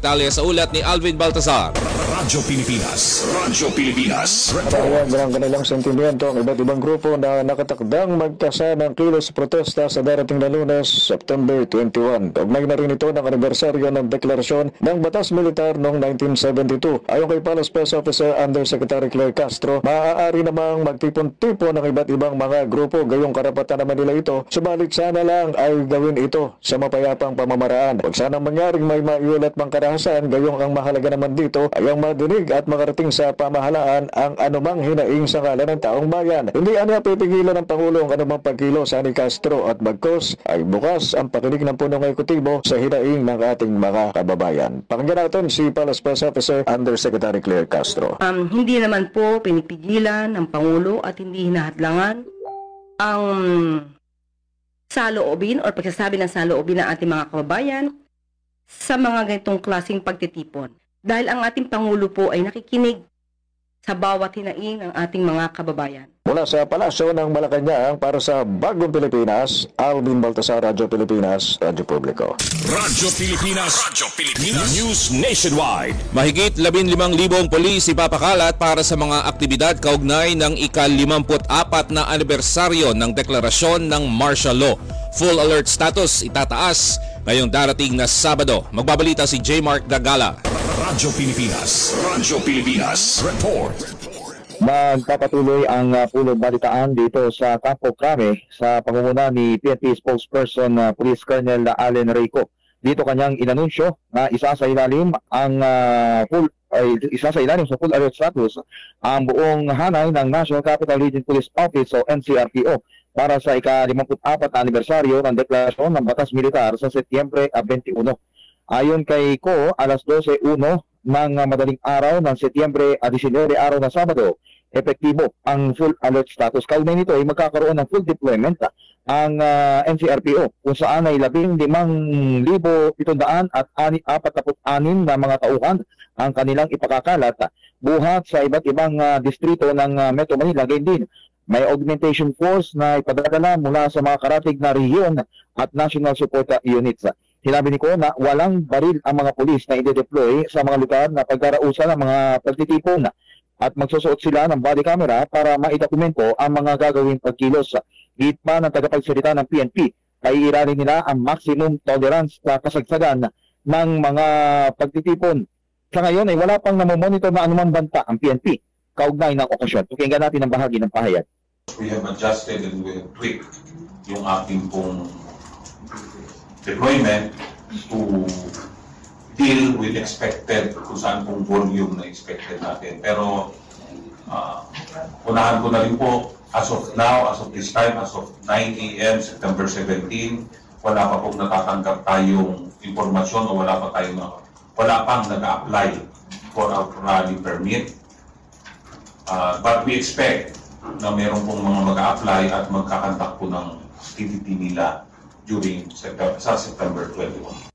Detalye sa ulat ni Alvin Baltazar. Radyo Pilipinas. Radyo Pilipinas. Kaya ng kanilang sentimiento ang iba't ibang grupo na nakatakdang magkasa ng kilos protesta sa darating na Lunes, September 21. Kaugnay na rin ito ng anibersaryo ng deklarasyon ng Batas Militar noong 1972. Ayon kay Palace Press Officer Undersecretary Claire Castro, maaari namang magtipon-tipon ng iba't ibang mga grupo, gayong karapatan naman nila ito. Subalit sana lang ay gawin ito sa mapayapang pamamaraan. Huwag sanang mangyaring may maiulat pang karahasan, gayong ang mahalaga naman dito ay ang madinig at makarating sa pamahalaan ang anumang hinaing sa ngalan ng taong bayan. Hindi anya pipigilan ng Pangulo ang anumang pagkilo sa ni Castro at bagkos ay bukas ang pakinig ng punong ekutibo sa hinaing ng ating mga kababayan. Pakinggan natin si Palace Press Officer Undersecretary Claire Castro. Hindi naman po pinipigilan ng Pangulo at hindi hinahadlangan ang saloobin o pagsasabi ng saloobin ng ating mga kababayan sa mga ganitong klaseng pagtitipon. Dahil ang ating Pangulo po ay nakikinig sa bawat hinaing ng ating mga kababayan. Mula sa Palasyo ng Malacanang para sa Bagong Pilipinas, Alvin Baltazar, Radyo Pilipinas, Radyo Publiko. Radyo Pilipinas. Radyo Pilipinas. News Nationwide. Mahigit 15,000 pulis ipapakalat para sa mga aktibidad kaugnay ng ika-54 na anibersaryo ng deklarasyon ng martial law. Full alert status itataas ngayong darating na Sabado. Magbabalita si J. Mark Dagala. Radyo Pilipinas. Radyo Pilipinas. Report. Magpapatuloy ang pulong balitaan dito sa Campo Crame sa pangunguna ni PNP spokesperson Police Colonel Allen Reyco. Dito kanyang inanunsyo na isa sa ilalim sa full alert status ang buong hanay ng National Capital Region Police Office o NCRPO para sa ika-54 na anibersaryo ng deklarasyon ng Batas Militar sa Setyembre 21. Ayon kay Ko, alas 12:01 ng madaling araw ng Setyembre 19, araw na Sabado, epektibo ang full alert status. Kaugnay nito ay magkakaroon ng full deployment ang NCRPO kung saan ay 15,746 na mga tauhan ang kanilang ipakakalat buhat sa iba't ibang distrito ng Metro Manila. Gayon din, may augmentation force na ipadadala mula sa mga karatig na rehiyon at national support units. Sinabi ni Ko na walang baril ang mga pulis na i-deploy sa mga lugar na pagdarausan ng mga pagtitipon at magsusuot sila ng body camera para maidokumento ang mga gagawing pagkilos. Higit pa ng tagapagsalita ng PNP, ay iiralin nila ang maximum tolerance na kasagsagan ng mga pagtitipon. Sa ngayon ay wala pang namomonitor na anumang banta ang PNP kaugnay ng okasyon. Pakinggan natin ang bahagi ng pahayag. We have adjusted and we have tweaked yung ating pong deployment to deal with expected kung saan pong volume na expected natin. Pero unahan ko na rin po, as of now, as of this time, as of 9 a.m. September 17, wala pa pong natatanggap tayong impormasyon o wala pang nag-apply for a rally permit. But we expect na meron pong mga mag-apply at magkakantak po ng activity nila during September 21.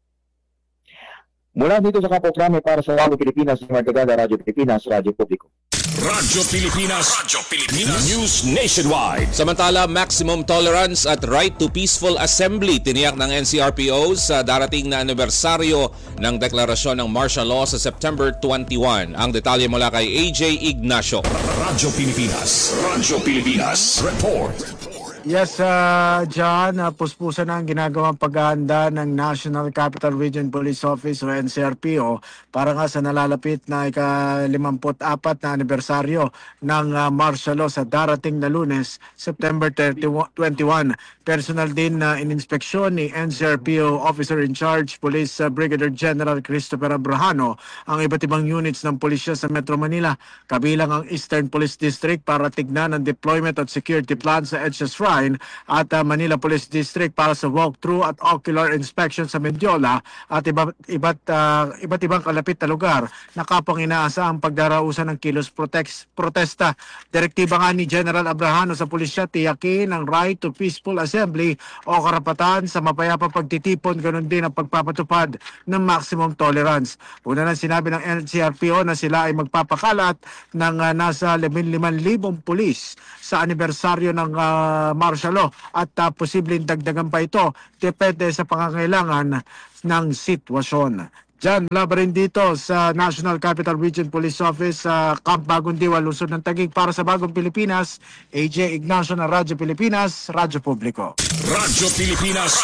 Mula dito sa Campo Crame para sa Radyo Pilipinas, Radyo Pilipinas, Radyo Publiko. Radyo Pilipinas. Radyo Pilipinas. News Nationwide. Samantala, maximum tolerance at right to peaceful assembly tiniyak ng NCRPO sa darating na anibersaryo ng deklarasyon ng martial law sa September 21. Ang detalye mula kay AJ Ignacio. Radyo Pilipinas. Radyo Pilipinas. Report. Yes, John, puspusan na ang ginagawang paghahanda ng National Capital Region Police Office o NCRPO para nga sa nalalapit na ika-54 na anibersaryo ng martial law sa darating na Lunes, September 21. Personal din na ininspeksyon ni NCRPO Officer in Charge, Police Brigadier General Christopher Abrahano, ang iba't ibang units ng pulisya sa Metro Manila, kabilang ang Eastern Police District para tignan ang deployment at security plan sa EDSA Shrine at Manila Police District para sa walkthrough at ocular inspection sa Mendiola at iba't ibang kalapit na lugar na kapang inaasa ang pagdarausan ng kilos protesta. Direktiba nga ni General Abrahano sa pulisya, tiyakin ang right to peaceful assembly o karapatan sa mapayapang pagtitipon, ganun din ang pagpapatupad ng maximum tolerance. Una na sinabi ng NCRPO na sila ay magpapakalat ng nasa 15,000 pulis sa anibersaryo ng martial law at posibleng dagdagan pa ito depende sa pangangailangan ng sitwasyon. Diyan, mula rin dito sa National Capital Region Police Office sa Camp Bagong Diwa, Lungsod ng Taguig para sa Bagong Pilipinas, AJ Ignacio ng Radyo Pilipinas, Radyo Publiko. Radyo Pilipinas.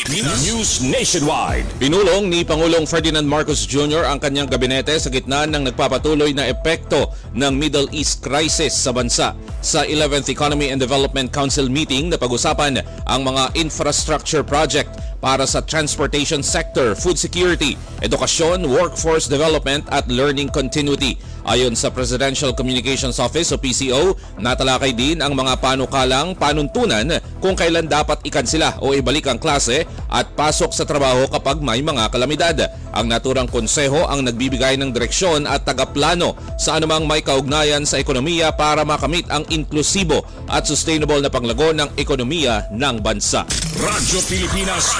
News Nationwide. Pinulong ni Pangulong Ferdinand Marcos Jr. ang kanyang gabinete sa gitna ng nagpapatuloy na epekto ng Middle East crisis sa bansa. Sa 11th Economy and Development Council meeting na pag-usapan ang mga infrastructure project para sa transportation sector, food security, edukasyon, workforce development at learning continuity. Ayon sa Presidential Communications Office o PCO, natalakay din ang mga panukalang panuntunan kung kailan dapat ikansela o ibalik ang klase at pasok sa trabaho kapag may mga kalamidad. Ang naturang konseho ang nagbibigay ng direksyon at tagaplano sa anumang may kaugnayan sa ekonomiya para makamit ang inklusibo at sustainable na panglago ng ekonomiya ng bansa. Radyo Pilipinas.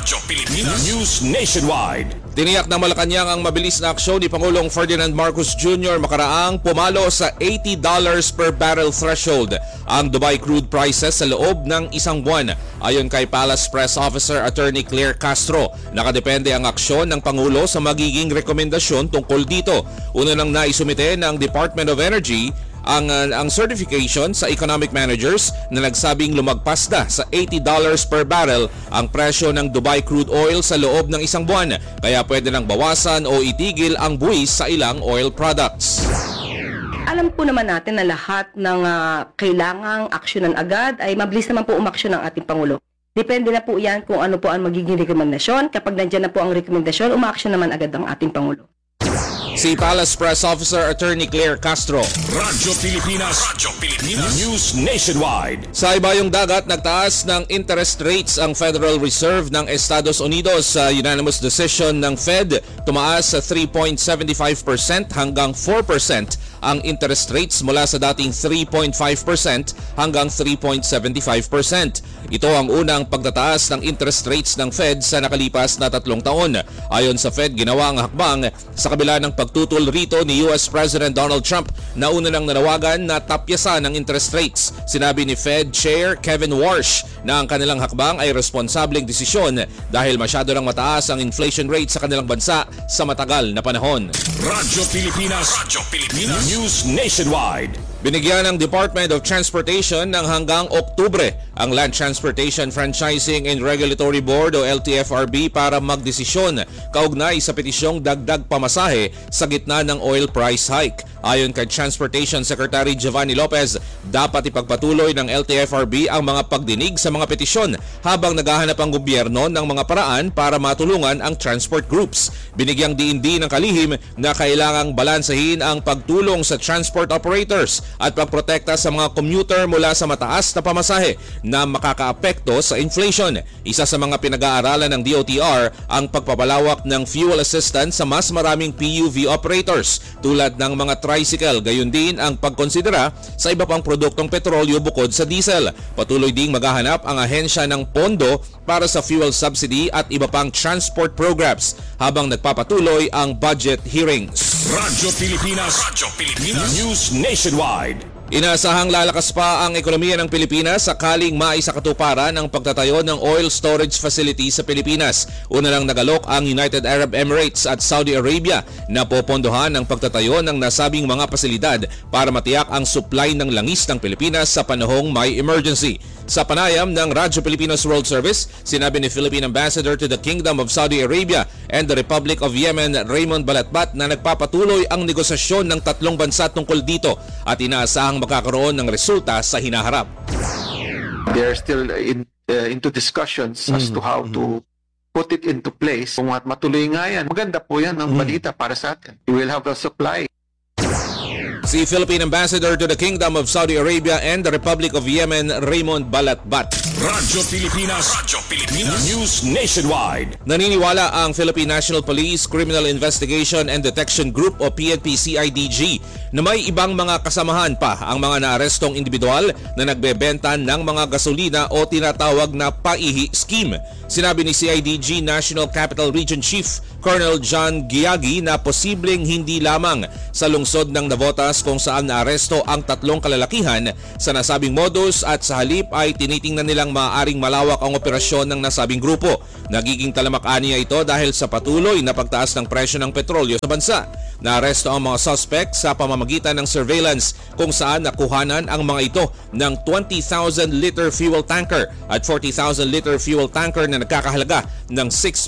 News Nationwide. Tiniyak ng Malacanang ang mabilis na aksyon ni Pangulong Ferdinand Marcos Jr. makaraang pumalo sa $80 per barrel threshold ang Dubai crude prices sa loob ng isang buwan. Ayon kay Palace Press Officer Attorney Claire Castro, nakadepende ang aksyon ng Pangulo sa magiging rekomendasyon tungkol dito. Una nang naisumite ng Department of Energy ang certification sa economic managers na nagsabing lumagpas na sa $80 per barrel ang presyo ng Dubai crude oil sa loob ng isang buwan, kaya pwede nang bawasan o itigil ang buwis sa ilang oil products. Alam po naman natin na lahat ng kailangang aksyonan agad ay mabilis naman po umaksyon ng ating Pangulo. Depende na po yan kung ano po ang magiging rekomendasyon. Kapag nandyan na po ang rekomendasyon, umaaksyon naman agad ang ating Pangulo. Si Palace Press Officer Attorney Claire Castro. Radyo Pilipinas. News Nationwide. Sa ibayong dagat, nagtaas ng interest rates ang Federal Reserve ng Estados Unidos sa unanimous decision ng Fed. Tumaas sa 3.75% hanggang 4% ang interest rates mula sa dating 3.5% hanggang 3.75%. Ito ang unang pagtataas ng interest rates ng Fed sa nakalipas na 3 taon. Ayon sa Fed, ginawa ang hakbang sa kabila ng pagtutol rito ni US President Donald Trump na una nang nanawagan na tapyasan ang interest rates. Sinabi ni Fed Chair Kevin Warsh na ang kanilang hakbang ay responsableng desisyon dahil masyado nang mataas ang inflation rate sa kanilang bansa sa matagal na panahon. Radyo Pilipinas. News Nationwide. Binigyan ng Department of Transportation ng hanggang Oktubre ang Land Transportation Franchising and Regulatory Board o LTFRB para magdesisyon kaugnay sa petisyong dagdag pamasahe sa gitna ng oil price hike. Ayon kay Transportation Secretary Giovanni Lopez, dapat ipagpatuloy ng LTFRB ang mga pagdinig sa mga petisyon habang naghahanap ang gobyerno ng mga paraan para matulungan ang transport groups. Binigyang diin din ng kalihim na kailangang balansahin ang pagtulong sa transport operators at pagprotekta sa mga commuter mula sa mataas na pamasahe na makakaapekto sa inflation. Isa sa mga pinag-aaralan ng DOTR ang pagpapalawak ng fuel assistance sa mas maraming PUV operators tulad ng mga tricycle, gayon din ang pagkonsidera sa iba pang produktong petrolyo bukod sa diesel. Patuloy ding maghahanap ang ahensya ng pondo para sa fuel subsidy at iba pang transport programs habang nagpapatuloy ang budget hearings. Radyo Pilipinas. News Nationwide. Inaasahang lalakas pa ang ekonomiya ng Pilipinas sakaling maisakatuparan ang pagtatayo ng oil storage facility sa Pilipinas. Una lang nagalok ang United Arab Emirates at Saudi Arabia na popondohan ang pagtatayo ng nasabing mga pasilidad para matiyak ang supply ng langis ng Pilipinas sa panahong may emergency. Sa panayam ng Radyo Pilipinas World Service, sinabi ni Philippine Ambassador to the Kingdom of Saudi Arabia and the Republic of Yemen, Raymond Balatbat, na nagpapatuloy ang negosasyon ng tatlong bansa tungkol dito at inaasahang magkakaroon ng resulta sa hinaharap. They're still into discussions as to how to put it into place. Kung matuloy nga yan, maganda po yan ang balita para sa atin. We will have a supply. Si Philippine Ambassador to the Kingdom of Saudi Arabia and the Republic of Yemen, Raymond Balatbat. Radyo Pilipinas. News Nationwide. Naniniwala ang Philippine National Police Criminal Investigation and Detection Group o PNP-CIDG na may ibang mga kasamahan pa ang mga naarestong individual na nagbebenta ng mga gasolina o tinatawag na paihi scheme. Sinabi ni CIDG National Capital Region Chief Colonel John Giagi na posibleng hindi lamang sa lungsod ng Navotas kung saan naaresto ang 3 kalalakihan sa nasabing modus at sa halip ay tinitingnan nilang maaaring malawak ang operasyon ng nasabing grupo. Nagiging talamak-aniya ito dahil sa patuloy na pagtaas ng presyo ng petrolyo sa bansa. Naaresto ang mga suspect sa pamamagitan ng surveillance kung saan nakuhanan ang mga ito ng 20,000 liter fuel tanker at 40,000 liter fuel tanker na nagkakahalaga ng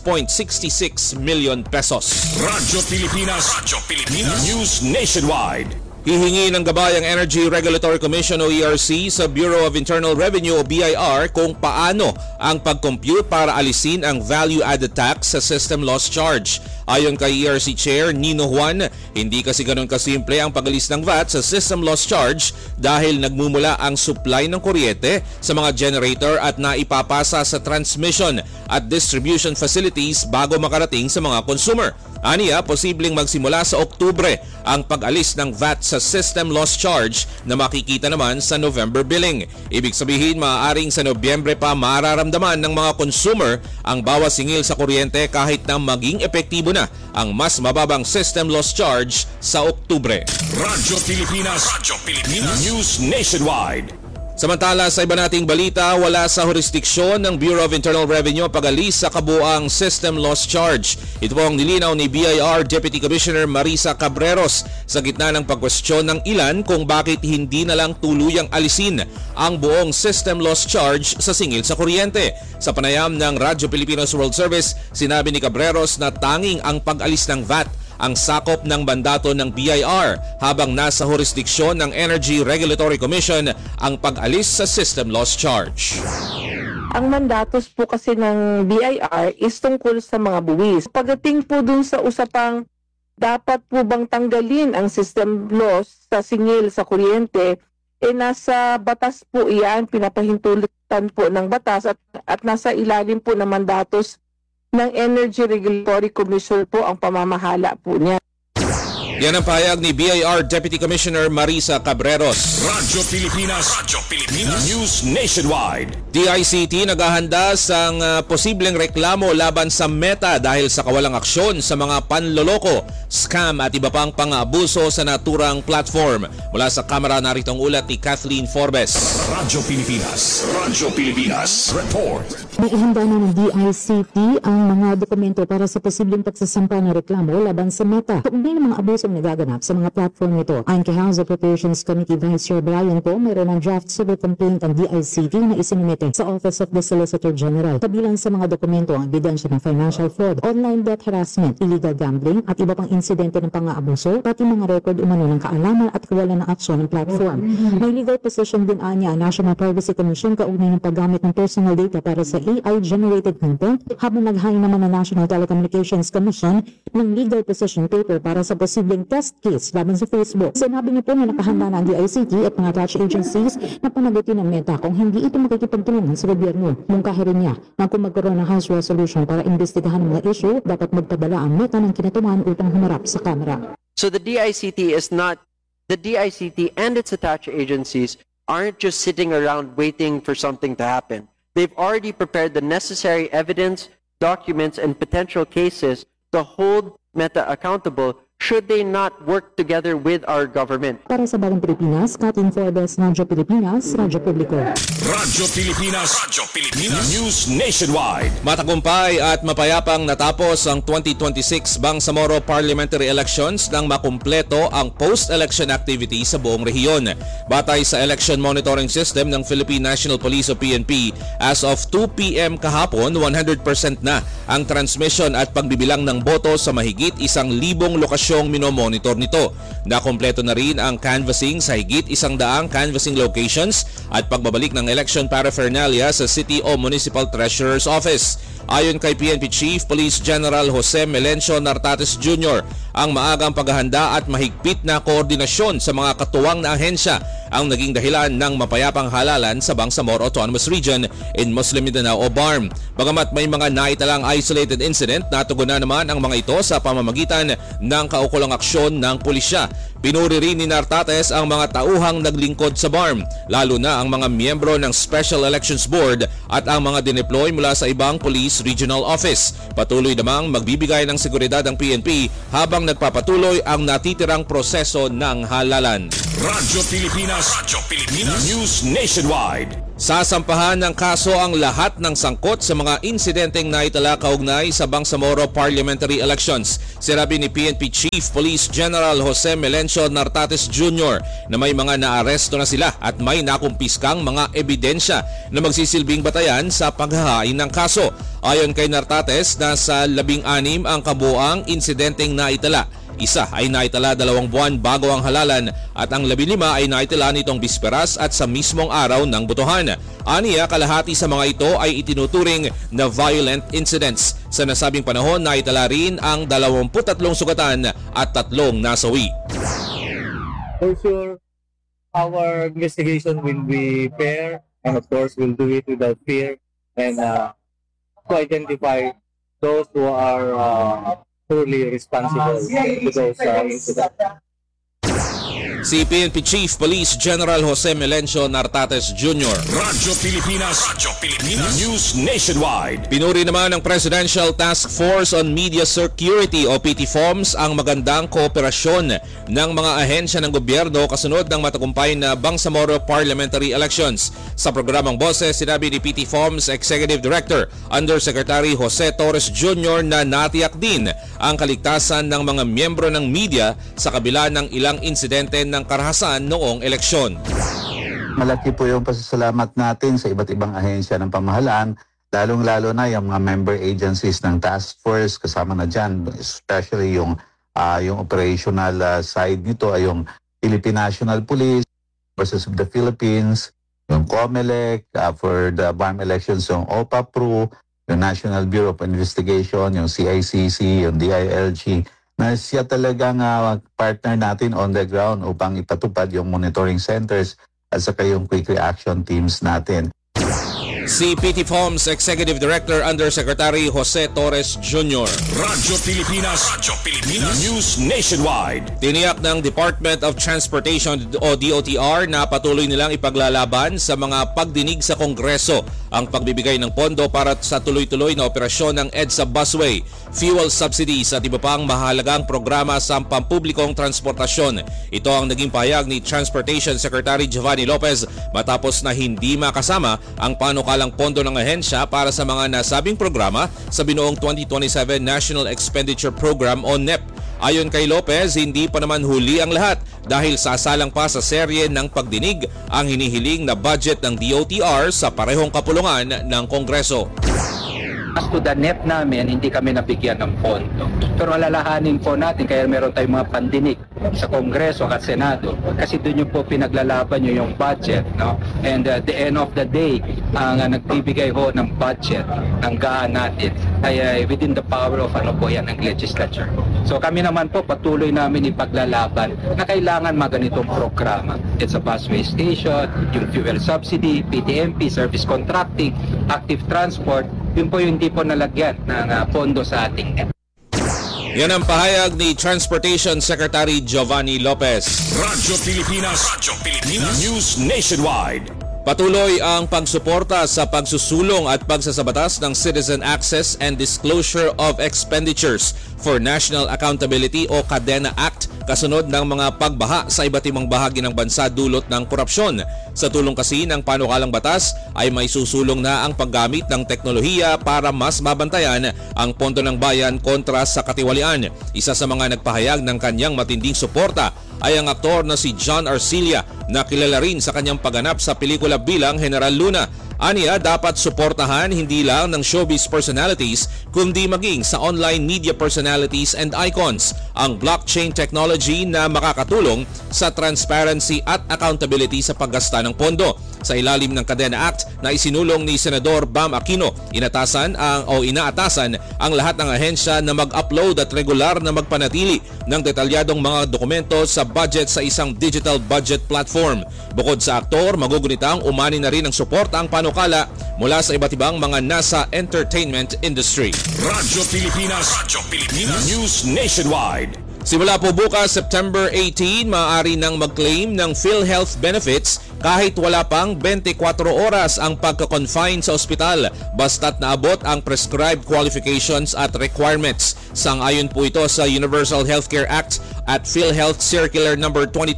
6.66 million pesos. Radyo Pilipinas. News Nationwide. Hihingi ng gabay ang Energy Regulatory Commission o ERC sa Bureau of Internal Revenue o BIR kung paano ang pag-compute para alisin ang value-added tax sa system loss charge. Ayon kay ERC Chair Nino Juan, hindi kasi ganun kasimple ang pag-alis ng VAT sa system loss charge dahil nagmumula ang supply ng kuryente sa mga generator at naipapasa sa transmission at distribution facilities bago makarating sa mga consumer. Aniya, posibleng magsimula sa Oktubre ang pag-alis ng VAT sa system loss charge na makikita naman sa November billing. Ibig sabihin, maaaring sa Nobyembre pa mararamdaman ng mga consumer ang bawas singil sa kuryente kahit na maging epektibo na ang mas mababang system loss charge sa Oktubre. Radyo Pilipinas. News Nationwide. Samantala sa iba nating balita, wala sa jurisdiksyon ng Bureau of Internal Revenue pag-alis sa kabuang system loss charge. Ito po ang nilinaw ni BIR Deputy Commissioner Marisa Cabreros sa gitna ng pagkwestiyon ng ilan kung bakit hindi na lang tuluyang alisin ang buong system loss charge sa singil sa kuryente. Sa panayam ng Radyo Pilipinas World Service, sinabi ni Cabreros na tanging ang pag-alis ng VAT ang sakop ng mandato ng BIR habang nasa jurisdiksyon ng Energy Regulatory Commission ang pag-alis sa system loss charge. Ang mandatos po kasi ng BIR is tungkol sa mga buwis. Pagdating po dun sa usapang dapat po bang tanggalin ang system loss sa singil sa kuryente, nasa batas po iyan, pinapahintulitan po ng batas at nasa ilalim po ng mandatos ng Energy Regulatory Commission po ang pamamahala po niya. Yan ang pahayag ni BIR Deputy Commissioner Marisa Cabreros. Radyo Pilipinas. News Nationwide. DICT naghahanda sa posibleng reklamo laban sa Meta dahil sa kawalang aksyon sa mga panloloko, scam at iba pang pang-aabuso sa naturang platform. Mula sa kamera, narito ang ulat ni Kathleen Forbes. Radyo Pilipinas. Report. May ihanda na ng DICT ang mga dokumento para sa posibleng pagsasampa ng reklamo laban sa Meta. Kaugnay ng mga abuso nagaganap sa mga platform nito. Ayon kay House Appropriations Committee Vice Chair Brian Poe, mayroon ng draft civil complaint ang DICT na isinumite sa Office of the Solicitor General. Kabilang sa mga dokumento ang ebidensya ng financial fraud, online debt harassment, illegal gambling at iba pang insidente ng pang-aabuso, pati mga record umano ng kaalaman at kawalan ng aksyon ng platform. May legal position din anya ang National Privacy Commission kaugnay ng paggamit ng personal data para sa AI-generated content, habang naghain naman ang National Telecommunications Commission ng legal position paper para sa posibleng test case laban sa Facebook. Sinabi niyo po na nakahanda na ang DICT at mga attached agencies na panagutin ng Meta kung hindi ito makikipagtulungan sa gobyerno. Mungkahi rin niya na kung magkaroon ng House resolution para imbestigahan ang mga issue, dapat magpadala ang Meta ng kinatuman upang humarap sa kamera. So the DICT and its attached agencies aren't just sitting around waiting for something to happen. They've already prepared the necessary evidence, documents, and potential cases to hold Meta accountable should they not work together with our government. Para sa Bagong Pilipinas, Kathleen Forbes, Radyo Pilipinas, Radyo Publiko. Radyo Pilipinas. News Nationwide. Matagumpay at mapayapang natapos ang 2026 Bangsamoro Parliamentary Elections nang makumpleto ang post-election activity sa buong rehiyon. Batay sa Election Monitoring System ng Philippine National Police o PNP, as of 2 p.m. kahapon, 100% na ang transmission at pagbibilang ng boto sa mahigit 1,000 lokasyong minomonitor nito. Nakompleto na rin ang canvassing sa higit 100 canvassing locations at pagbabalik ng election paraphernalia sa City o Municipal Treasurer's Office. Ayon kay PNP Chief Police General Jose Melencio Nartates Jr., ang maagang paghahanda at mahigpit na koordinasyon sa mga katuwang na ahensya ang naging dahilan ng mapayapang halalan sa Bangsamoro Autonomous Region in Muslim Mindanao o BARM. Bagamat may mga naitalang isolated incident, natugunan naman ang mga ito sa pamamagitan ng kaukulang aksyon ng pulisya. Pinuri rin ni Nartates ang mga tauhang naglingkod sa BARM, lalo na ang mga miyembro ng Special Elections Board at ang mga dineploy mula sa ibang police regional office. Patuloy namang magbibigay ng seguridad ang PNP habang nagpapatuloy ang natitirang proseso ng halalan. Radyo Pilipinas News Nationwide. Sasampahan ng kaso ang lahat ng sangkot sa mga insidenteng naitala kaugnay sa Bangsamoro parliamentary elections. Sinabi ni PNP Chief Police General Jose Melencio Nartates Jr. na may mga naaresto na sila at may nakumpiskang mga ebidensya na magsisilbing batayan sa paghahain ng kaso. Ayon kay Nartates, nasa 16 ang kabuuang insidenteng naitala. Isa ay naitala 2 buwan bago ang halalan at ang 15 ay naitala nitong bisperas at sa mismong araw ng botohan. Aniya, kalahati sa mga ito ay itinuturing na violent incidents. Sa nasabing panahon, naitala rin ang 23 sugatan at 3 nasawi. For sure, our investigation will be fair and of course we'll do it without fear and to identify those who are fully responsible to those incidents. Si PNP Chief Police General Jose Melencio Nartates Jr. Radyo Pilipinas News Nationwide. Pinuri naman ng Presidential Task Force on Media Security o PTFOMS ang magandang kooperasyon ng mga ahensya ng gobyerno kasunod ng matagumpay na Bangsamoro parliamentary elections. Sa programang Boses, sinabi ni PTFOMS Executive Director Undersecretary Jose Torres Jr. na natiyak din ang kaligtasan ng mga miyembro ng media sa kabila ng ilang insidente ng karahasan noong eleksyon. Malaki po yung pasasalamat natin sa iba't ibang ahensya ng pamahalaan, lalong-lalo na yung mga member agencies ng task force, kasama na dyan, especially yung operational side nito ay yung Philippine National Police versus the Philippines, yung COMELEC, for the BARM elections, yung OPA-PRO, yung National Bureau of Investigation, yung CICC, yung DILG, na siya talagang partner natin on the ground upang ipatupad yung monitoring centers at saka yung quick reaction teams natin. Si PTFOMS Executive Director Undersecretary Jose Torres Jr. Radyo Pilipinas News Nationwide. Tiniyak ng Department of Transportation o DOTR na patuloy nilang ipaglalaban sa mga pagdinig sa Kongreso ang pagbibigay ng pondo para sa tuloy-tuloy na operasyon ng EDSA busway, fuel subsidies at iba pang mahalagang programa sa pampublikong transportasyon. Ito ang naging pahayag ni Transportation Secretary Giovanni Lopez matapos na hindi makasama ang panukalang pondo ng ahensya para sa mga nasabing programa sa binuong 2027 National Expenditure Program o NEP. Ayon kay Lopez, hindi pa naman huli ang lahat dahil sasalang pa sa serye ng pagdinig ang hinihiling na budget ng DOTR sa parehong kapulungan ng Kongreso. As to the NEP namin, hindi kami nabigyan ng pondo. Pero alalahanin po natin, kaya meron tayong mga pandinig sa Kongreso at Senado. Kasi doon yung po pinaglalaban nyo yung budget. No? And at the end of the day, ang nagbibigay ho ng budget ng gaan natin ay within the power of yan, ng legislature. So kami naman po patuloy namin ipaglalaban na kailangan maganitong programa. It's a busway station, yung fuel subsidy, PTMP, service contracting, active transport, yun po yung hindi po nalagyan ng pondo sa ating NEP. Yan ang pahayag ni Transportation Secretary Giovanni Lopez. Radyo Pilipinas News Nationwide. Patuloy ang pagsuporta sa pagsusulong at pagsasabatas ng Citizen Access and Disclosure of Expenditures for National Accountability o CADENA Act kasunod ng mga pagbaha sa iba't ibang bahagi ng bansa dulot ng korupsyon. Sa tulong kasi ng panukalang batas ay may susulong na ang paggamit ng teknolohiya para mas mabantayan ang pondo ng bayan kontra sa katiwalian. Isa sa mga nagpahayag ng kanyang matinding suporta ay ang aktor na si John Arcilla na kilala rin sa kanyang pagganap sa pelikula bilang General Luna. Aniya, dapat suportahan hindi lang ng showbiz personalities kundi maging sa online media personalities and icons ang blockchain technology na makakatulong sa transparency at accountability sa paggasta ng pondo. Sa ilalim ng CADENA Act na isinulong ni Senador Bam Aquino, inaatasan ang lahat ng ahensya na mag-upload at regular na magpanatili ng detalyadong mga dokumento sa budget sa isang digital budget platform. Bukod sa aktor, magugunitang umani na rin ang suporta ang panukala mula sa iba't ibang mga nasa entertainment industry. Radyo Pilipinas News Nationwide. Simula po bukas, September 18, maaari nang mag-claim ng PhilHealth benefits kahit wala pang 24 oras ang pagka-confine sa ospital basta't naabot ang prescribed qualifications at requirements. Sang-ayon po ito sa Universal Healthcare Act at PhilHealth Circular No.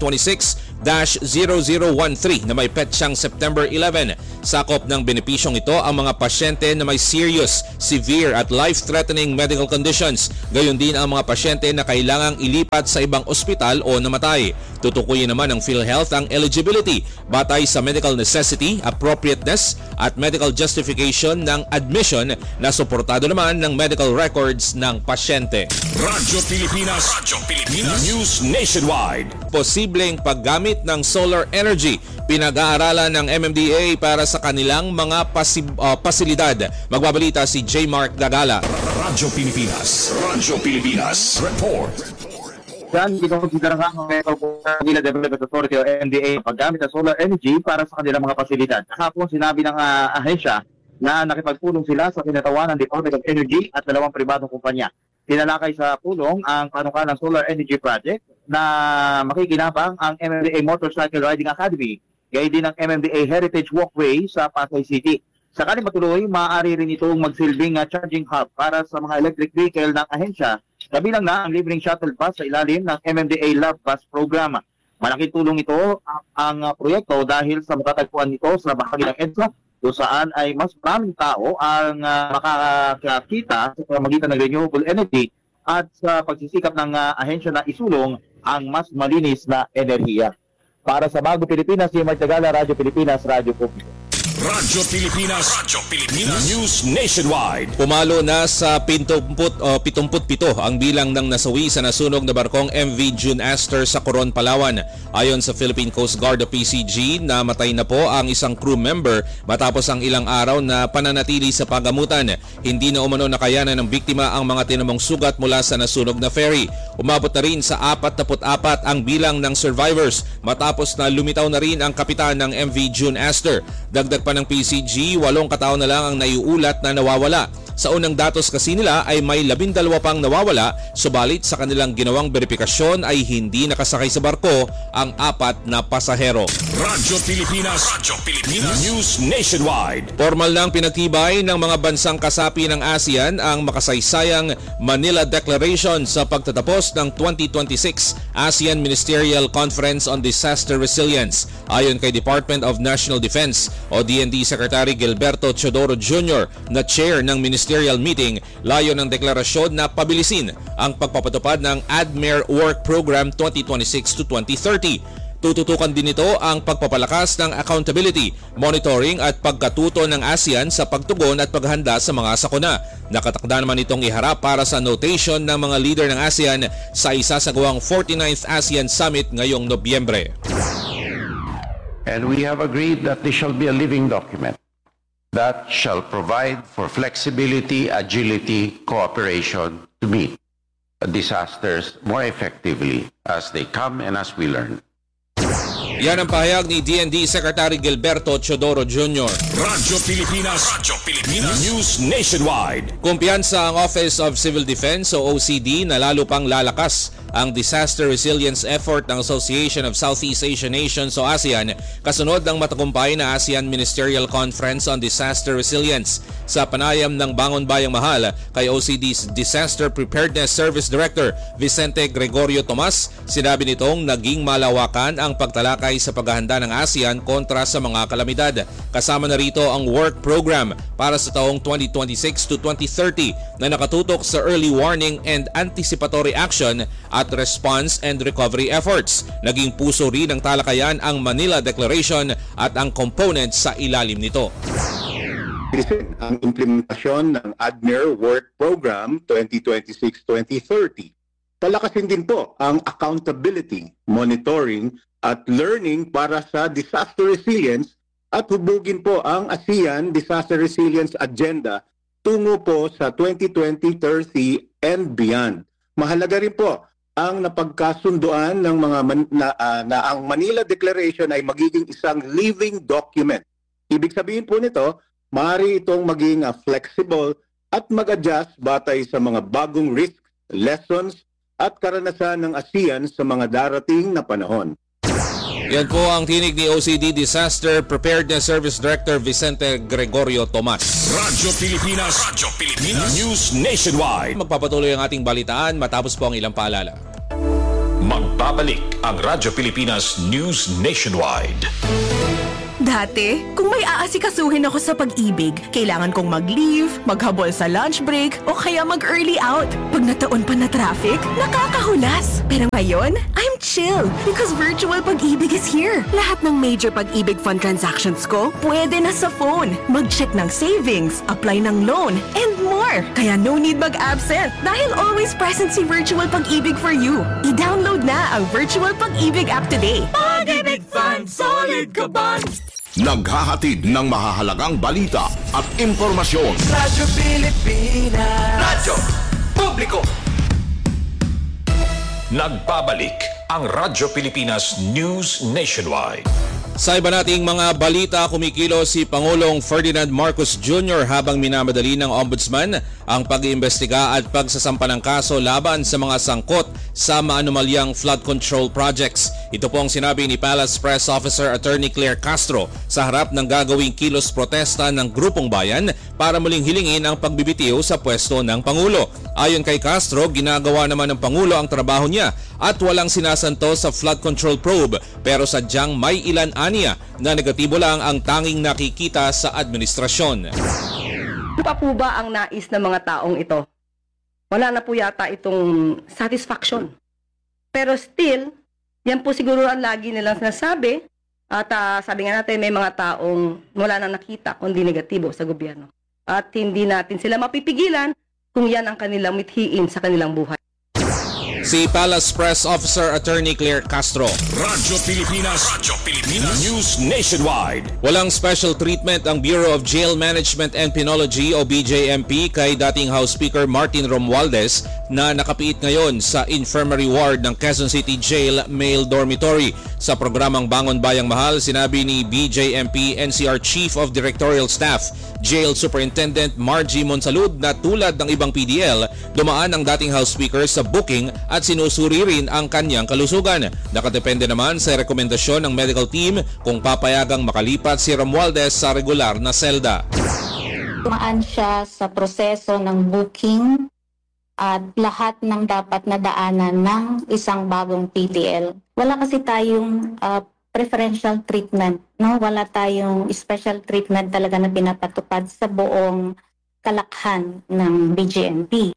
2026-0013 na may petsang September 11. Sakop ng benepisyong ito ang mga pasyente na may serious, severe at life-threatening medical conditions. Gayon din ang mga pasyente na kailangang ilipat sa ibang ospital o namatay. Tutukuyin naman ng PhilHealth ang eligibility batay sa medical necessity, appropriateness at medical justification ng admission na suportado naman ng medical records ng pasyente. Radyo Pilipinas. News Nationwide. Posibleng paggamit ng solar energy pinag-aaralan ng MMDA para sa kanilang mga pasilidad. Magbabalita si J. Mark Dagala. Radyo Pilipinas. Report. Yan, kinukonsidera nga ng Manila Development Authority o MDA paggamit ng solar energy para sa kanilang mga pasilidad. Kahapon sinabi ng ahensya na nakipagpulong sila sa kinatawan ng Department of Energy at dalawang pribadong kumpanya. Tinalakay sa pulong ang panukalang Solar Energy Project na makikinabang ang MMDA Motorcycle Riding Academy, gayon din ang MMDA Heritage Walkway sa Pasay City. Sakali matuloy, maaari rin itong magsilbing charging hub para sa mga electric vehicle ng ahensya, kabilang na ang libreng shuttle bus sa ilalim ng MMDA Love Bus Program. Malaking tulong ito ang proyekto dahil sa matatagpuan nito sa bahagi ng EDSA, kung saan ay mas maraming tao ang makakakita sa pamamagitan ng renewable energy at sa pagsisikap ng ahensya na isulong ang mas malinis na enerhiya. Para sa Bago Pilipinas, si Mark Tagala, Radyo Pilipinas, Radyo Publiko. Radyo Pilipinas. News Nationwide. Pumalo na sa 77 ang bilang ng nasawi sa nasunog na barkong MV June Aster sa Coron, Palawan. Ayon sa Philippine Coast Guard o PCG, namatay na po ang isang crew member matapos ang ilang araw na pananatili sa pagamutan. Hindi na umano nakayanan ng biktima ang mga tinamong sugat mula sa nasunog na ferry. Umabot na rin sa 44 ang bilang ng survivors matapos na lumitaw na rin ang kapitan ng MV June Aster. Dagdag pa ng PCG, 8 katao na lang ang naiulat na nawawala. Sa unang datos kasi nila ay may 12 pang nawawala, subalit sa kanilang ginawang verifikasyon ay hindi nakasakay sa barko ang 4 na pasahero. Radyo Pilipinas. News Nationwide. Formal nang pinagtibay ng mga bansang kasapi ng ASEAN ang makasaysayang Manila Declaration sa pagtatapos ng 2026 ASEAN Ministerial Conference on Disaster Resilience. Ayon kay Department of National Defense o DND Secretary Gilberto Teodoro Jr. na chair ng ministerial meeting, layo ng deklarasyon na pabilisin ang pagpapatupad ng ADMER Work Program 2026 to 2030. Tututukan din ito ang pagpapalakas ng accountability, monitoring at pagkatuto ng ASEAN sa pagtugon at paghanda sa mga sakuna. Nakatakda naman itong iharap para sa notation ng mga leader ng ASEAN sa isasagawang 49th ASEAN Summit ngayong Nobyembre. And we have agreed that this shall be a living document that shall provide for flexibility, agility, cooperation to meet disasters more effectively as they come and as we learn. Yan ang pahayag ni DND Secretary Gilberto Teodoro Jr. Radyo Pilipinas. News Nationwide. Kumpiyansa ang Office of Civil Defense o OCD na lalo pang lalakas ang disaster resilience effort ng Association of Southeast Asian Nations o ASEAN kasunod ng matagumpay na ASEAN Ministerial Conference on Disaster Resilience. Sa panayam ng Bangon Bayang Mahal kay OCD's Disaster Preparedness Service Director Vicente Gregorio Tomas, sinabi nitong naging malawakan ang pagtalakay sa paghahanda ng ASEAN kontra sa mga kalamidad. Kasama na rito ang work program para sa taong 2026 to 2030 na nakatutok sa early warning and anticipatory action at response and recovery efforts. Naging puso rin ng talakayan ang Manila Declaration at ang components sa ilalim nito. Ang implementasyon ng ADMER Work Program 2026-2030. Palakasin din po ang accountability, monitoring at learning para sa disaster resilience at hubugin po ang ASEAN Disaster Resilience Agenda tungo po sa 2020-30 and beyond. Mahalaga rin po ang napagkasunduan ng mga na ang Manila Declaration ay magiging isang living document. Ibig sabihin po nito, maaari itong maging flexible at mag-adjust batay sa mga bagong risks, lessons at karanasan ng ASEAN sa mga darating na panahon. Yan po ang tinig ni OCD Disaster Preparedness Service Director Vicente Gregorio Tomas. Radyo Pilipinas News Nationwide. Magpapatuloy ang ating balitaan matapos po ang ilang paalala. Magbabalik ang Radyo Pilipinas News Nationwide. Dati, kung may aasikasuhin ako sa pag-ibig, kailangan kong mag-leave, maghabol sa lunch break, o kaya mag-early out. Pag nataon pa na traffic, nakakahulas. Pero ngayon, I'm chill because virtual pag-ibig is here. Lahat ng major pag-ibig fund transactions ko, pwede na sa phone. Mag-check ng savings, apply ng loan, and more. Kaya no need mag-absent dahil always present si Virtual Pag-ibig for you. I-download na ang Virtual Pag-ibig app today. Pag-ibig Fund, solid ka ba? Naghahatid ng mahahalagang balita at impormasyon. Radyo Pilipinas. Radyo Publiko. Nagbabalik ang Radyo Pilipinas News Nationwide. Sa iba nating mga balita, kumikilo si Pangulong Ferdinand Marcos Jr. habang minamadali ng Ombudsman ang pag-iimbestiga at pagsasampa ng kaso laban sa mga sangkot sa maanumalyang flood control projects. Ito po ang sinabi ni Palace Press Officer Attorney Claire Castro sa harap ng gagawing kilos protesta ng Grupong Bayan para muling hilingin ang pagbibitiw sa pwesto ng Pangulo. Ayon kay Castro, ginagawa naman ng Pangulo ang trabaho niya at walang sinasanto sa flood control probe, pero sadyang may ilan aniya na negatibo lang ang tanging nakikita sa administrasyon. Ano pa po ba ang nais ng mga taong ito? Wala na po yata itong satisfaction. Pero still, yan po siguro ang lagi nilang sinasabi. At sabi nga natin, may mga taong wala na nakita kundi negatibo sa gobyerno. At hindi natin sila mapipigilan kung yan ang kanilang mithiin sa kanilang buhay. Si Palace Press Officer Attorney Claire Castro. Radyo Pilipinas News Nationwide. Walang special treatment ang Bureau of Jail Management and Penology o BJMP kay dating House Speaker Martin Romualdez na nakapiit ngayon sa infirmary ward ng Quezon City Jail Male Dormitory. Sa programang Bangon Bayang Mahal, sinabi ni BJMP NCR Chief of Directorial Staff Jail Superintendent Margie Monsalud na tulad ng ibang PDL, dumaan ang dating House Speaker sa booking at sinusuri rin ang kanyang kalusugan. Nakadepende naman sa rekomendasyon ng medical team kung papayagang makalipat si Romualdez sa regular na selda. Dumaan siya sa proseso ng booking at lahat ng dapat na daanan ng isang bagong PDL. Wala kasi tayong preferential treatment, no? Wala tayong special treatment talaga na pinapatupad sa buong kalakhan ng BJMP.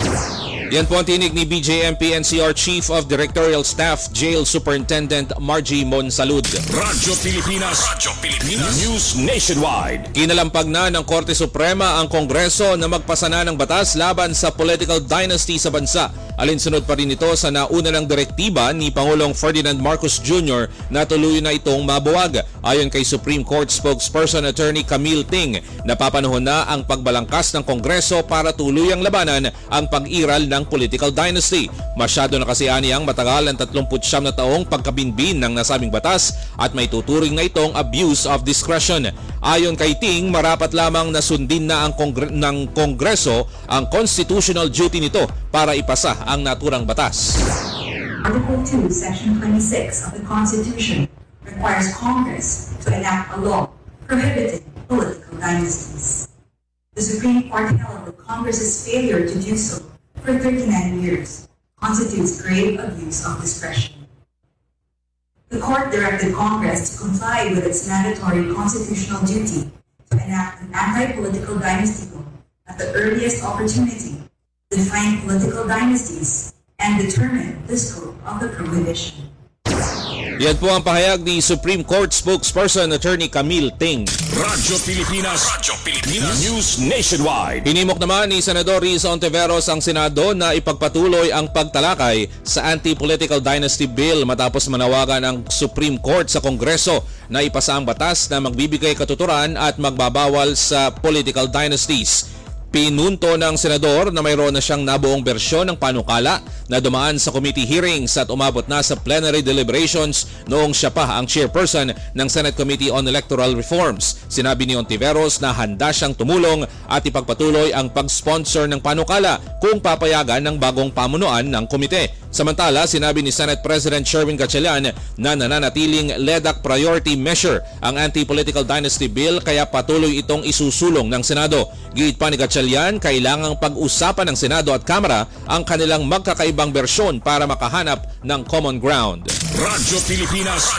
Yan po ang tinig ni BJMP NCR Chief of Directorial Staff Jail Superintendent Margie Monsalud. Radyo Pilipinas News Nationwide. Kinalampag na ng Korte Suprema ang Kongreso na magpasa na ng batas laban sa political dynasty sa bansa. Alinsunod pa rin ito sa nauna ng direktiba ni Pangulong Ferdinand Marcos Jr. na tuloy na itong mabuwag. Ayon kay Supreme Court spokesperson Attorney Camille Ting, napapanahon na ang pagbalangkas ng Kongreso para tuluyang labanan ang pag-iral ng political dynasty. Masyado na kasi aniyang matagal ang 39 na taong pagkabinbin ng nasabing batas at may tuturing na itong abuse of discretion. Ayon kay Ting, marapat lamang na sundin na ng Kongreso ang constitutional duty nito para ipasa ang naturang batas. Article 2, Section 26 of the Constitution requires Congress to enact a law prohibiting political dynasties. The Supreme Court held that Congress's failure to do so for 39 years constitutes grave abuse of discretion. The court directed Congress to comply with its mandatory constitutional duty to enact an anti-political dynasty law at the earliest opportunity, define political dynasties, and determine the scope of the prohibition. Yan po ang pahayag ni Supreme Court spokesperson Attorney Camille Ting. Radyo Pilipinas News Nationwide. Hinimok naman ni Senador Risa Ontiveros ang Senado na ipagpatuloy ang pagtalakay sa anti-political dynasty bill matapos manawagan ang Supreme Court sa Kongreso na ipasa ang batas na magbibigay katuturan at magbabawal sa political dynasties. Pinunto ng senador na mayroon na siyang nabuong bersyon ng panukala na dumaan sa committee hearings at umabot na sa plenary deliberations noong siya pa ang chairperson ng Senate Committee on Electoral Reforms. Sinabi ni Ontiveros na handa siyang tumulong at ipagpatuloy ang pag-sponsor ng panukala kung papayagan ng bagong pamunuan ng komite. Samantala, sinabi ni Senate President Sherwin Gatchalian na nananatiling LEDAC priority measure ang Anti-Political Dynasty Bill kaya patuloy itong isusulong ng Senado. Giit pa ni Gatchalian, kailangang pag-usapan ng Senado at Kamara ang kanilang magkakaibang bersyon para makahanap ng common ground. Radyo Pilipinas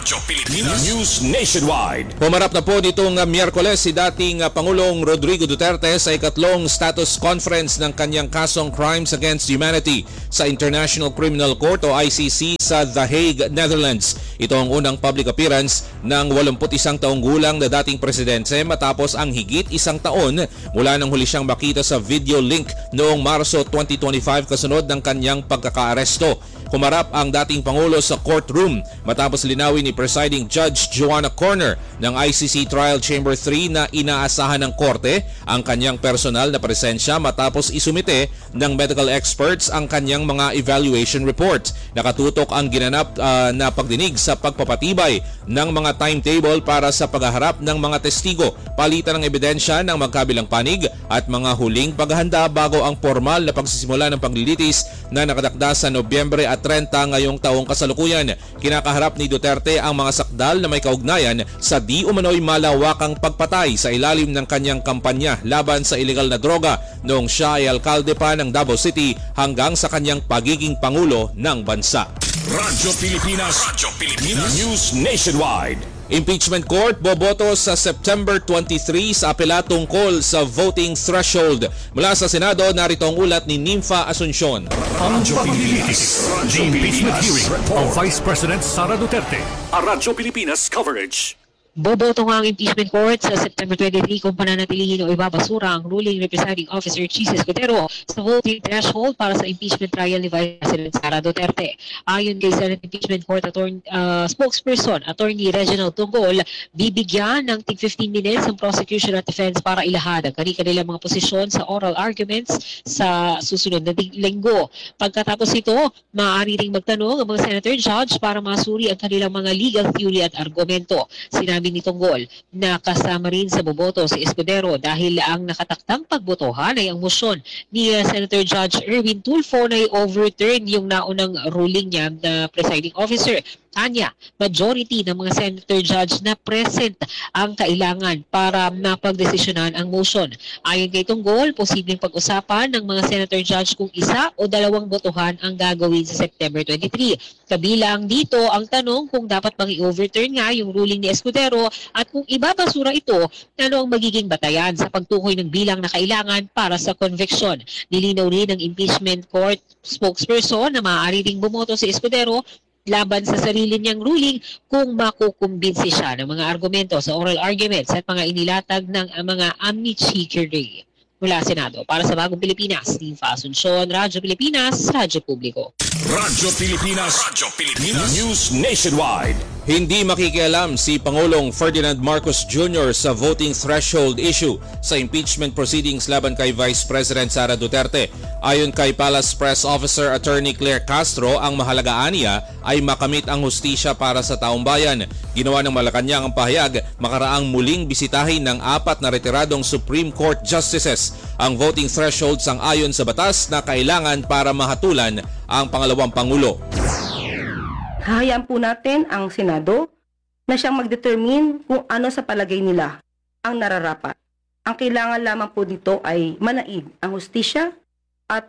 News Nationwide. Pumarap na po nitong Miyerkules si dating Pangulong Rodrigo Duterte sa ikatlong status conference ng kanyang kasong Crimes Against Humanity sa International Criminal Court o ICC sa The Hague, Netherlands. Ito ang unang public appearance ng 81 taong gulang na dating presidente matapos ang higit isang taon mula nang huli siyang makita sa video link noong Marso 2025 kasunod ng kanyang pagkakaaresto. Humarap ang dating Pangulo sa courtroom matapos linawin ni Presiding Judge Joanna Corner ng ICC Trial Chamber 3 na inaasahan ng korte ang kanyang personal na presensya matapos isumite ng medical experts ang kanyang mga evaluation report. Nakatutok ang ginanap na pagdinig sa pagpapatibay ng mga timetable para sa paghaharap ng mga testigo, palitan ng ebidensya ng magkabilang panig at mga huling paghahanda bago ang formal na pagsisimula ng paglilitis na nakatakda sa Nobyembre at 30 ngayong taong kasalukuyan. Kinakaharap ni Duterte ang mga sakdal na may kaugnayan sa di umano'y malawakang pagpatay sa ilalim ng kanyang kampanya laban sa ilegal na droga noong siya ay alkalde pa ng Davao City hanggang sa kanyang pagiging Pangulo ng bansa. Radyo Pilipinas News Nationwide. Impeachment Court boboto sa September 23 sa apela tungkol sa voting threshold. Mula sa Senado, narito ang ulat ni Nympha Asuncion. Ang paglilitis, the impeachment hearing of Vice President Sara Duterte. A Radyo Pilipinas coverage. Boboto nga ang impeachment court sa September 23 kung pananatilihin o ibabasura ang ruling Presiding Officer Chis Escudero sa voting threshold para sa impeachment trial ni Vice President Sara Duterte. Ayon kay Senate Impeachment Court spokesperson Attorney Reginald Tunggol, bibigyan ng tig 15 minutes ang prosecution at defense para ilahad ang kanilang mga posisyon sa oral arguments sa susunod na linggo. Pagkatapos ito, maaari ring magtanong ang mga senator judge para masuri ang kanilang mga legal theory at argumento. Sinabi ni Tunggol na kasama rin sa boboto si Escudero dahil ang nakataktang pagbotohan ay ang motion ni Senator Judge Erwin Tulfo na i-overturn yung naunang ruling niya na presiding officer. Anya, majority ng mga senator judge na present ang kailangan para mapagdesisyonan ang motion. Ayon kay Tunggol, posibleng pag-usapan ng mga senator judge kung isa o dalawang botohan ang gagawin sa September 23. Kabilang dito ang tanong kung dapat bang i-overturn nga yung ruling ni Escudero at kung ibabasura ito, ano ang magiging batayan sa pagtukoy ng bilang na kailangan para sa conviction. Nilinaw rin ng impeachment court spokesperson na maaari ring bumoto si Escudero laban sa sarili niyang ruling kung makukumbinsi siya ng mga argumento sa oral arguments at mga inilatag ng mga amici curiae. Mula Senado, para sa Bagong Pilipinas, Nympha Asuncion, Radyo Pilipinas, Radyo Publiko. Radyo Pilipinas News Nationwide. Hindi makikialam si Pangulong Ferdinand Marcos Jr. sa voting threshold issue sa impeachment proceedings laban kay Vice President Sara Duterte. Ayon kay Palace Press Officer Attorney Claire Castro, ang mahalagaan niya ay makamit ang hustisya para sa taong bayan. Ginawa ng Malacanang ang pahayag makaraang muling bisitahin ng 4 na retiradong Supreme Court Justices ang voting threshold sang-ayon sa batas na kailangan para mahatulan ang pangalawang Pangulo. Hahayaan po natin ang Senado na siyang mag-determine kung ano sa palagay nila ang nararapat. Ang kailangan lamang po dito ay manaig ang hustisya at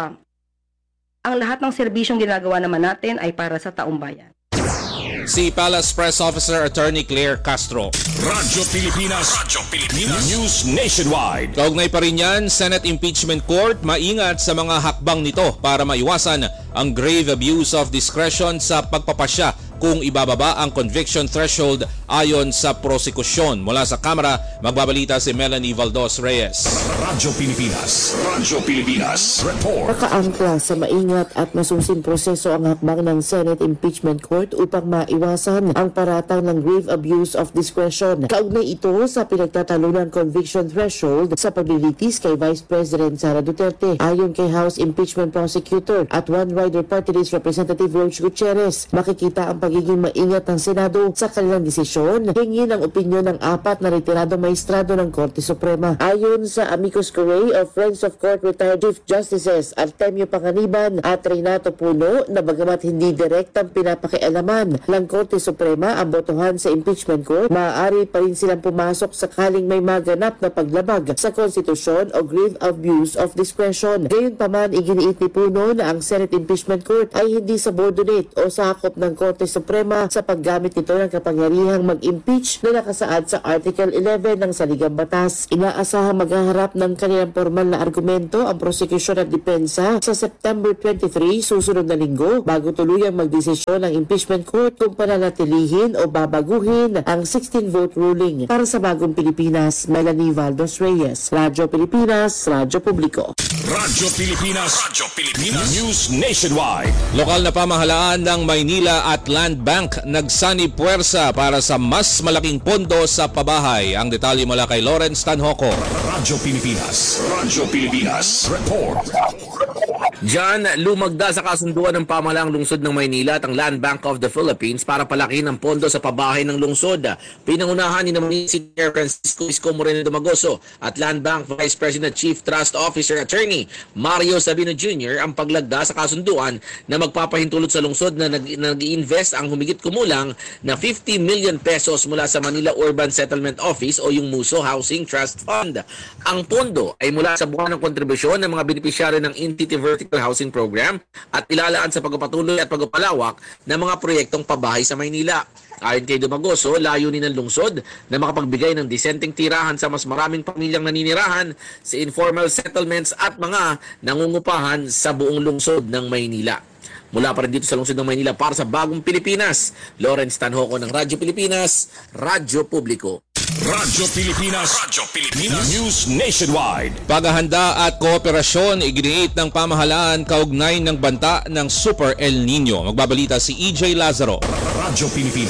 ang lahat ng serbisyong ginagawa naman natin ay para sa taong bayan. Si Palace Press Officer Attorney Claire Castro. Radyo Pilipinas News Nationwide. Kaugnay pa rin yan, Senate Impeachment Court maingat sa mga hakbang nito para maiwasan ang grave abuse of discretion sa pagpapasya kung ibababa ang conviction threshold ayon sa prosekusyon. Mula sa Kamara, magbabalita si Melanie Valdos Reyes. Radyo Pilipinas Report. Nakaangkla sa maingat at masusing proseso ang hakbang ng Senate Impeachment Court upang maiwasan ang paratang ng grave abuse of discretion. Kaugnay ito sa pinagtatalunan conviction threshold sa paglilitis kay Vice President Sara Duterte. Ayon kay House Impeachment Prosecutor at One Rider Party List Representative Roach Gutierrez, makikita ang pagiging maingat ng Senado sa kanilang desisyon. Hingi ng opinyon ng 4 na retiradong maestrado ng Korte Suprema. Ayon sa amicus curiae of Friends of Court Retired Chief Justices Artemio Panganiban at Renato Puno na bagamat hindi direktang pinapakialaman ng Korte Suprema ang botohan sa impeachment court, maaari pa rin silang pumasok sakaling may maganap na paglabag sa konstitusyon o grave abuse of discretion. Gayunpaman, iginiit ni Puno na ang Senate Impeachment Court ay hindi subordinate o sakop ng Korte Suprema sa paggamit nito ng kapangyarihang mag-impeach na nakasaad sa Article 11 ng Saligang Batas. Inaasahang maghaharap ng kanilang formal na argumento ang prosecution at depensa sa September 23, susunod na linggo, bago tuluyang magdesisyon ng impeachment court kung pananatilihin o babaguhin ang 16-vote ruling. Para sa Bagong Pilipinas, Melanie Valdos Reyes, Radyo Pilipinas, Radyo Publiko. Radyo Pilipinas News Nationwide. Lokal na pamahalaan ng Maynila at Land Bank nagsanib puwersa para sa mas malaking pondo sa pabahay. Ang detalye mula kay Lawrence Tanhoco. Radyo Pilipinas Report. Diyan, lumagda sa kasunduan ng pamahalaang lungsod ng Maynila at ang Land Bank of the Philippines para palakihin ang pondo sa pabahay ng lungsod. Pinangunahan ni naman si Mayor Francisco Isko Moreno Domagoso at Land Bank Vice President Chief Trust Officer Attorney Mario Sabino Jr. ang paglagda sa kasunduan na magpapahintulot sa lungsod na nag-i-invest ang humigit kumulang na 50 million pesos mula sa Manila Urban Settlement Office o yung MUSO Housing Trust Fund. Ang pondo ay mula sa buwan ng kontribusyon ng mga benepisyaryo ng Entity Vertical Housing Program at ilalaan sa pagpapatuloy at pagpapalawak ng mga proyektong pabahay sa Maynila. Ayon kay Dumagoso, layunin ng lungsod na makapagbigay ng disenteng tirahan sa mas maraming pamilyang naninirahan sa informal settlements at mga nangungupahan sa buong lungsod ng Maynila. Mula pa rin dito sa lungsod ng Maynila para sa Bagong Pilipinas, Lawrence Tanhoco ng Radyo Pilipinas, Radyo Publiko. Radyo Pilipinas News Nationwide. Paghahanda at kooperasyon iginiit ng pamahalaan kaugnay ng banta ng Super El Nino. Magbabalita si EJ Lazaro. Radyo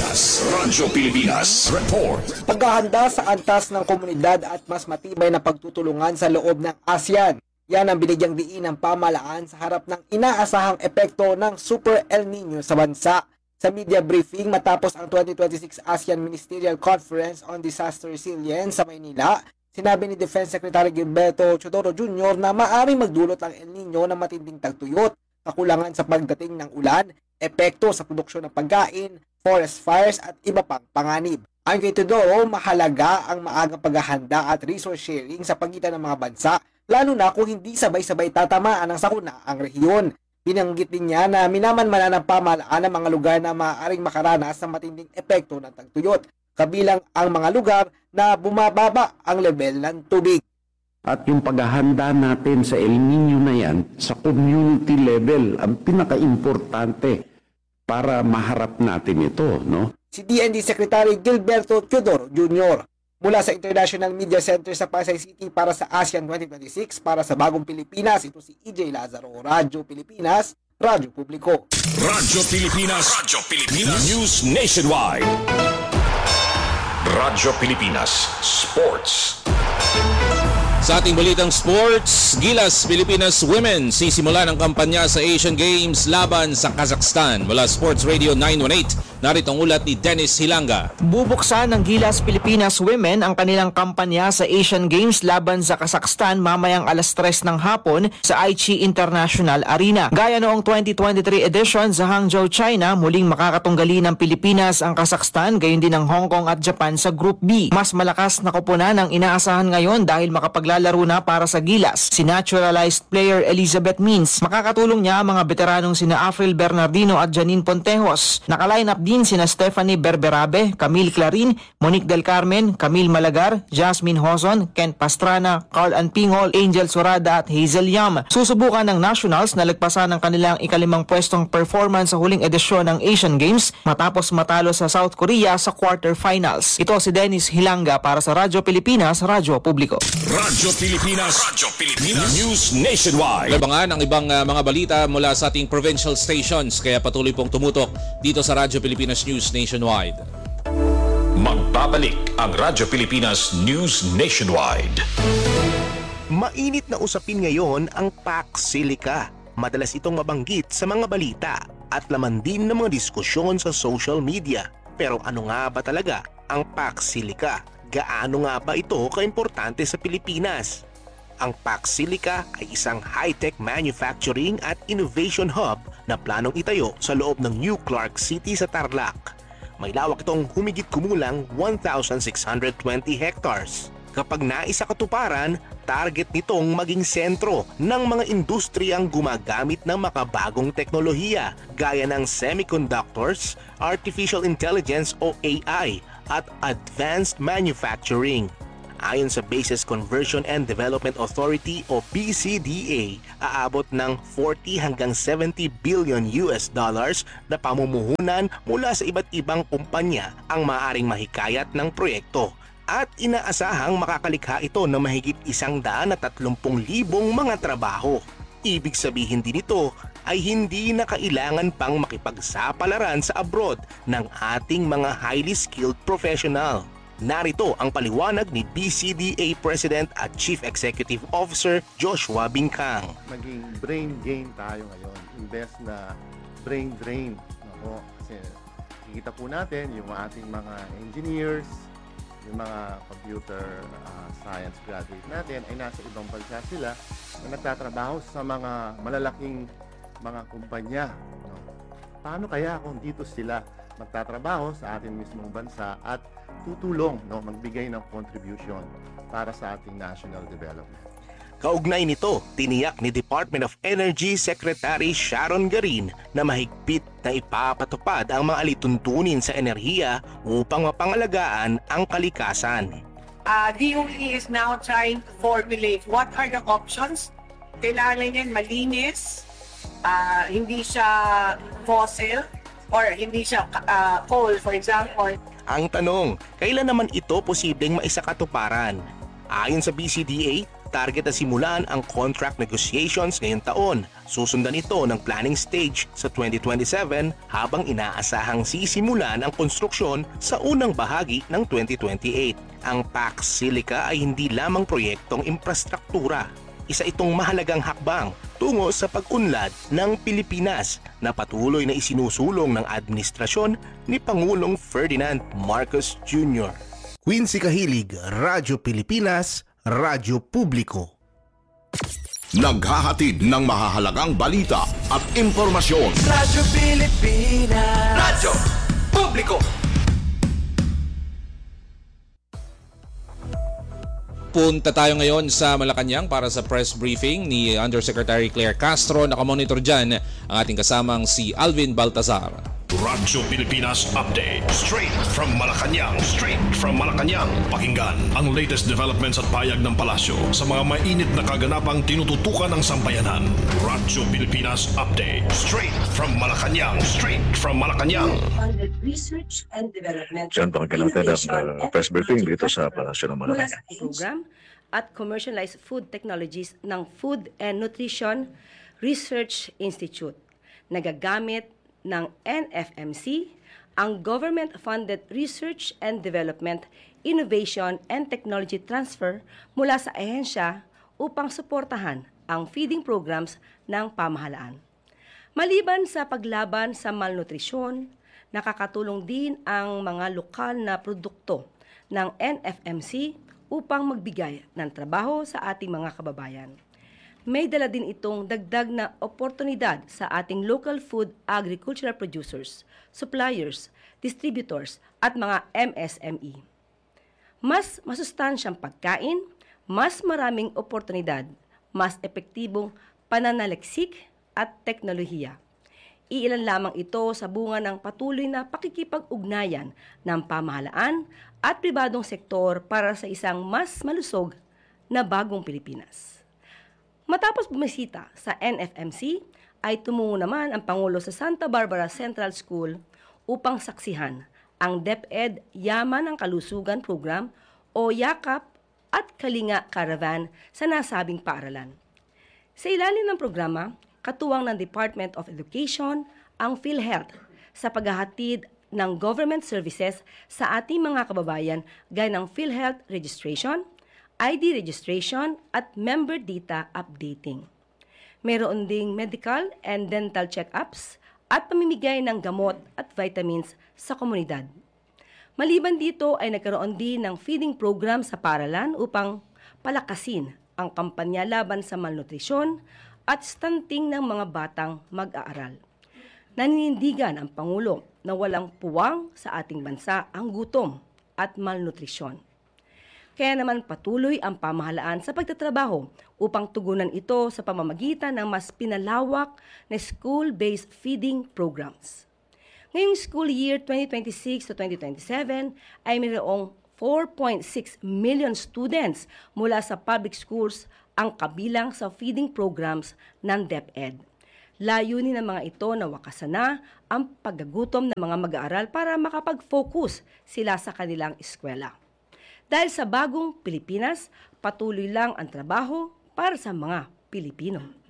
Pilipinas Report. Paghahanda sa antas ng komunidad at mas matibay na pagtutulungan sa loob ng ASEAN. Yan ang binigyang diin ng pamahalaan sa harap ng inaasahang epekto ng Super El Nino sa bansa. Sa media briefing matapos ang 2026 ASEAN Ministerial Conference on Disaster Resilience sa Maynila, sinabi ni Defense Secretary Gilberto Teodoro Jr. na maaaring magdulot ang El Nino ng matinding tagtuyot, kakulangan sa pagdating ng ulan, epekto sa produksyon ng pagkain, forest fires at iba pang panganib. Ayon kay Teodoro, mahalaga ang maagang paghahanda at resource sharing sa pagitan ng mga bansa, lalo na kung hindi sabay-sabay tatamaan ng sakuna ang rehiyon. Binanggit din niya na minamanmanan ng pamahalaan ang mga lugar na maaaring makaranas ng matinding epekto ng tagtuyot, kabilang ang mga lugar na bumababa ang level ng tubig. At yung paghahanda natin sa El Nino na yan, sa community level, ang pinaka-importante para maharap natin ito, no? Si DND Secretary Gilberto Teodoro Jr. Mula sa International Media Center sa Pasay City para sa ASEAN 2026, para sa Bagong Pilipinas, ito si EJ Lazaro, Radyo Pilipinas, Radyo Publiko. Radyo Pilipinas News Nationwide. Radyo Pilipinas Sports. Sa ating balitang sports, Gilas Pilipinas Women sisimulan ang kampanya sa Asian Games laban sa Kazakhstan. Mula Sports Radio 918, narito ang ulat ni Dennis Hilanga. Bubuksan ng Gilas Pilipinas Women ang kanilang kampanya sa Asian Games laban sa Kazakhstan mamayang alas 3 ng hapon sa Aichi International Arena. Gaya noong 2023 edition sa Hangzhou, China, muling makakatunggali ng Pilipinas ang Kazakhstan, gayon din ng Hong Kong at Japan sa Group B. Mas malakas na koponan ang inaasahan ngayon dahil makapaglalaro na para sa Gilas si naturalized player Elizabeth Means. Makakatulong niya ang mga veteranong sina Afril Bernardino at Janine Pontejos. Naka-line up din sina Stephanie Berberabe, Camille Clarin, Monique Del Carmen, Camille Malagar, Jasmine Hoson, Ken Pastrana, Carl Anpingol, Angel Surada at Hazel Yam. Susubukan ng Nationals na lagpasan ng kanilang ikalimang pwestong performance sa huling edisyon ng Asian Games matapos matalo sa South Korea sa quarterfinals. Ito si Dennis Hilanga para sa Radyo Pilipinas, Radyo Publiko. Radyo Pilipinas News Nationwide. Labangan ang ibang mga balita mula sa ating provincial stations, kaya patuloy pong tumutok dito sa Radyo Pilipinas News Nationwide. Magbabalik ang Radyo Pilipinas News Nationwide. Mainit na usapin ngayon ang Pax Silica. Madalas itong mabanggit sa mga balita at laman din ng mga diskusyon sa social media. Pero ano nga ba talaga ang Pax Silica? Gaano nga ba ito kaimportante sa Pilipinas? Ang Pax Silica ay isang high-tech manufacturing at innovation hub na planong itayo sa loob ng New Clark City sa Tarlac. May lawak itong humigit kumulang 1,620 hectares. Kapag naisakatuparan, target nitong maging sentro ng mga industriyang gumagamit ng makabagong teknolohiya gaya ng semiconductors, artificial intelligence o AI at advanced manufacturing. Ayon sa Bases Conversion and Development Authority o BCDA, aabot ng 40 hanggang 70 billion US dollars na pamumuhunan mula sa iba't ibang kumpanya ang maaaring mahikayat ng proyekto. At inaasahang makakalikha ito ng mahigit 130,000 mga trabaho. Ibig sabihin din ito ay hindi na kailangan pang makipagsapalaran sa abroad ng ating mga highly skilled professional. Narito ang paliwanag ni BCDA President at Chief Executive Officer Joshua Bingkang. Maging brain gain tayo ngayon, imbes na brain drain. Kasi kikita po natin yung ating mga engineers, yung mga computer science graduate natin ay nasa ibang bansa sila na nagtatrabaho sa mga malalaking mga kumpanya. Paano kaya kung dito sila magtatrabaho sa ating mismong bansa at tutulong, magbigay ng contribution para sa ating national development? Kaugnay nito, tiniyak ni Department of Energy Secretary Sharon Garin na mahigpit na ipapatupad ang mga alituntunin sa enerhiya upang mapangalagaan ang kalikasan. DOE is now trying to formulate what are the options. Kailangan yan malinis, hindi siya fossil, or hindi siya coal, for example. Ang tanong, kailan naman ito posibleng maisakatuparan? Ayon sa BCDA, target na simulan ang contract negotiations ngayong taon. Susundan ito ng planning stage sa 2027 habang inaasahang sisimulan ang konstruksyon sa unang bahagi ng 2028. Ang Pax Silica ay hindi lamang proyektong infrastruktura. Isa itong mahalagang hakbang tungo sa pag-unlad ng Pilipinas na patuloy na isinusulong ng administrasyon ni Pangulong Ferdinand Marcos Jr. Quincy Kahilig, Radyo Pilipinas, Radyo Publiko. Naghahatid ng mahahalagang balita at impormasyon. Radyo Pilipinas, Radyo Publiko. Punta tayo ngayon sa Malacanang para sa press briefing ni Undersecretary Claire Castro. Nakamonitor dyan ang ating kasamang si Alvin Baltazar. Radyo Pilipinas Update. Straight from Malacanang. Pakinggan ang latest developments at payag ng palasyo sa mga mainit na kaganapang tinututukan ng sambayanan. Radyo Pilipinas Update. Straight from Malacanang. Research and Development. Diyan pakinggan natin ang press briefing dito sa palasyo ng Malacanang. Program at Commercialized Food Technologies ng Food and Nutrition Research Institute. Nagagamit ng NFMC ang government-funded research and development, innovation and technology transfer mula sa ahensya upang suportahan ang feeding programs ng pamahalaan. Maliban sa paglaban sa malnutrisyon, nakakatulong din ang mga lokal na produkto ng NFMC upang magbigay ng trabaho sa ating mga kababayan. May dala din itong dagdag na oportunidad sa ating local food agricultural producers, suppliers, distributors at mga MSME. Mas masustansyang pagkain, mas maraming oportunidad, mas epektibong pananaliksik at teknolohiya. Iilan lamang ito sa bunga ng patuloy na pakikipag-ugnayan ng pamahalaan at pribadong sektor para sa isang mas malusog na bagong Pilipinas. Matapos bumisita sa NFMC, ay tumungo naman ang Pangulo sa Santa Barbara Central School upang saksihan ang DepEd Yaman ng Kalusugan Program o YAKAP at Kalinga Caravan sa nasabing paaralan. Sa ilalim ng programa, katuwang ng Department of Education ang PhilHealth sa paghahatid ng government services sa ating mga kababayan gaya ng PhilHealth registration, ID registration at member data updating. Mayroon ding medical and dental check-ups at pamimigay ng gamot at vitamins sa komunidad. Maliban dito ay nagkaroon din ng feeding program sa paaralan upang palakasin ang kampanya laban sa malnutrisyon at stunting ng mga batang mag-aaral. Naninindigan ang Pangulo na walang puwang sa ating bansa ang gutom at malnutrisyon. Kaya naman patuloy ang pamahalaan sa pagtatrabaho upang tugunan ito sa pamamagitan ng mas pinalawak na school-based feeding programs. Ngayong school year 2026 to 2027 ay mayroong 4.6 million students mula sa public schools ang kabilang sa feeding programs ng DepEd. Layunin ng mga ito na wakasan na ang paggagutom ng mga mag-aaral para makapag-focus sila sa kanilang eskwela. Dahil sa bagong Pilipinas, patuloy lang ang trabaho para sa mga Pilipino.